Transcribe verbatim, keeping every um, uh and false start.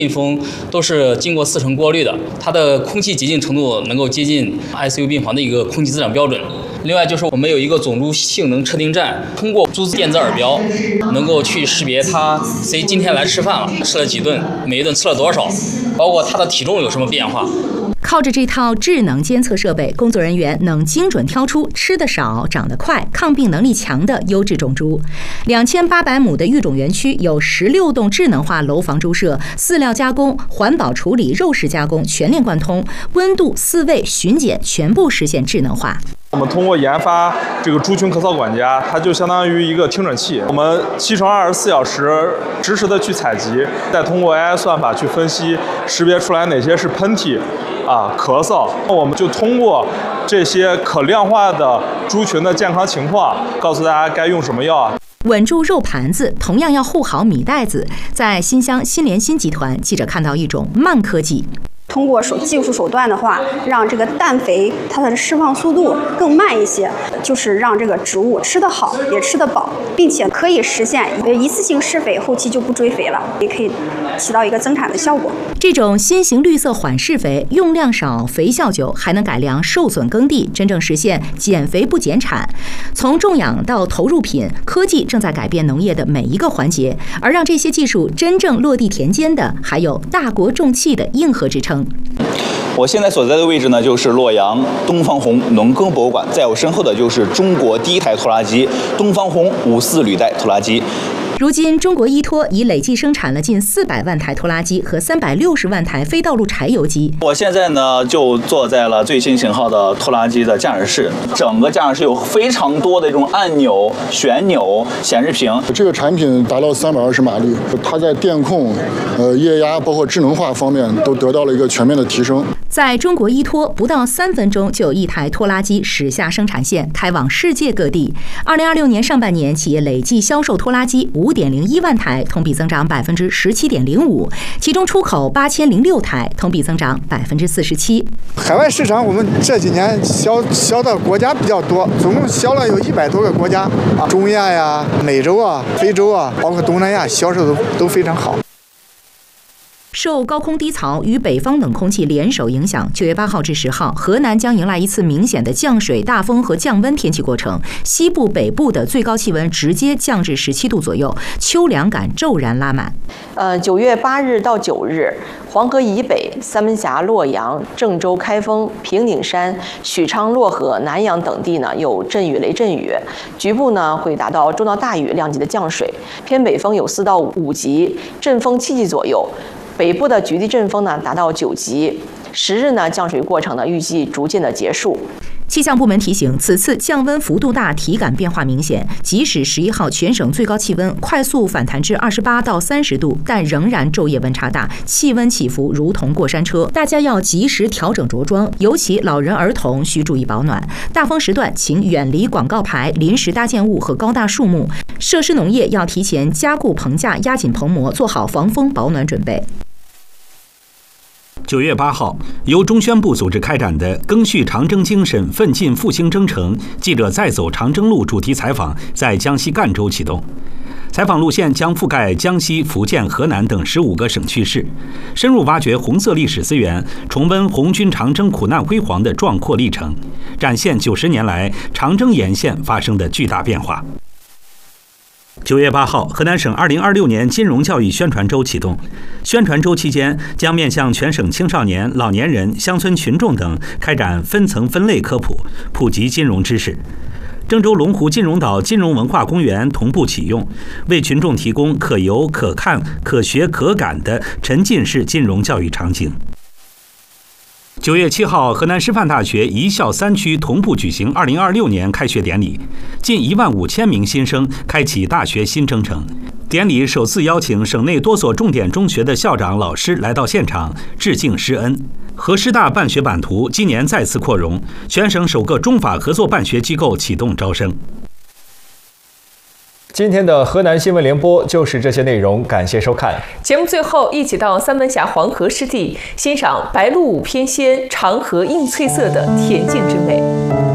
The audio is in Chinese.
密封都是经过四层过滤的，它的空气洁净程度能够接近 I C U 病房的一个空气质量标准。另外就是我们有一个总珠性能测定站，通过珠子电子耳标，能够去识别他谁今天来吃饭了，吃了几顿，每一顿吃了多少，包括他的体重有什么变化。 靠着这套智能监测设备，工作人员能精准挑出吃得少、长得快、抗病能力强的优质种猪。两千八百亩的育种园区有十六栋智能化楼房猪舍，饲料加工、环保处理、肉食加工全链贯通，温度、饲喂、巡检全部实现智能化。 我们通过研发这个猪群咳嗽管家，它就相当于一个听诊器，我们七乘二十四小时实时的去采集，再通过 A I 算法去分析，识别出来哪些是喷嚏啊、咳嗽，我们就通过这些可量化的猪群的健康情况，告诉大家该用什么药啊。 稳住肉盘子，同样要护好米袋子。在新乡新联新集团，记者看到一种慢科技。 通过手技术手段的话，让这个氮肥它的释放速度更慢一些，就是让这个植物吃得好也吃得饱，并且可以实现一次性施肥，后期就不追肥了，也可以起到一个增产的效果。 这种新型绿色缓释肥用量少，肥效久，还能改良受损耕地，真正实现减肥不减产。从种养到投入品，科技正在改变农业的每一个环节，而让这些技术真正落地田间的，还有大国重器的硬核支撑。 我现在所在的位置呢，就是洛阳东方红农耕博物馆，在我身后的就是中国第一台拖拉机——东方红五四履带拖拉机。 如今，中国依托已累计生产了近四百万台拖拉机和三百六十万台非道路柴油机。 我现在呢，就坐在了最新型号的拖拉机的驾驶室，整个驾驶室有非常多的这种按钮、旋钮、显示屏。 这个产品达到三百二十马力，它在电控、呃液压，包括智能化方面都得到了一个全面的提升。 在中国依托，不到三分钟就有一台拖拉机驶下生产线，开往世界各地。二零二六年上半年，企业累计销售拖拉机五点零一万台，同比增长百分之十七点零五，其中出口八千零六台，同比增长百分之四十七。 海外市场我们这几年销销到国家比较多，总共销了有一百多个国家啊，中亚呀、美洲啊、非洲啊，包括东南亚，销售都都非常好。 受高空低槽与北方冷空气联手影响，九月八号至十号，河南将迎来一次明显的降水、大风和降温天气过程。西部、北部的最高气温直接降至十七度左右，秋凉感骤然拉满。 呃，九月八日到九日，黄河以北、三门峡、洛阳、郑州、开封、平顶山、许昌、漯河、南阳等地呢有阵雨、雷阵雨，局部呢会达到中到大雨量级的降水，偏北风有四到五级，阵风七级左右。北部的局地阵风呢达到九级，十日呢降水过程呢预计逐渐的结束。 气象部门提醒，此次降温幅度大，体感变化明显。即使十一号全省最高气温快速反弹至二十八到三十度，但仍然昼夜温差大，气温起伏如同过山车。大家要及时调整着装，尤其老人儿童需注意保暖。大风时段，请远离广告牌、临时搭建物和高大树木。设施农业要提前加固棚架，压紧棚膜，做好防风保暖准备。 九月八号，由中宣部组织开展的“赓续长征精神，奋进复兴征程”记者再走长征路主题采访在江西赣州启动。采访路线将覆盖江西、福建、河南等十五个省区市，深入挖掘红色历史资源，重温红军长征苦难辉煌的壮阔历程，展现九十年来长征沿线发生的巨大变化。九月八号，河南省二零二六年金融教育宣传周启动。宣传周期间，将面向全省青少年、老年人、乡村群众等开展分层分类科普，普及金融知识。郑州龙湖金融岛金融文化公园同步启用，为群众提供可游、可看、可学、可感的沉浸式金融教育场景。九月七号，河南师范大学一校三区同步举行二零二六年开学典礼，近一万五千名新生开启大学新征程。典礼首次邀请省内多所重点中学的校长、老师来到现场致敬师恩。河师大办学版图今年再次扩容，全省首个中法合作办学机构启动招生。 今天的河南新闻联播就是这些内容，感谢收看。 节目最后，一起到三门峡黄河湿地欣赏白鹭舞翩跹、长河映翠色的恬静之美。